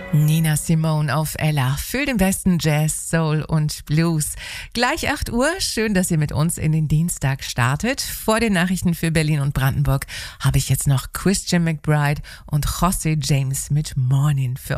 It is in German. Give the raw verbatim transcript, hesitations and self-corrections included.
Nina Simone auf Ella für den besten Jazz, Soul und Blues. Gleich acht Uhr, schön, dass ihr mit uns in den Dienstag startet. Vor den Nachrichten für Berlin und Brandenburg habe ich jetzt noch Christian McBride und José James mit Morning für